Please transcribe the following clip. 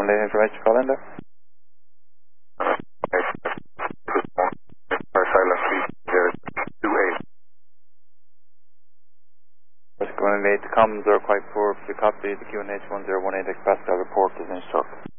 Lane information call in there. Going to need the comms are quite poor. If you copy the QNH 1018 Pascal report is instructed.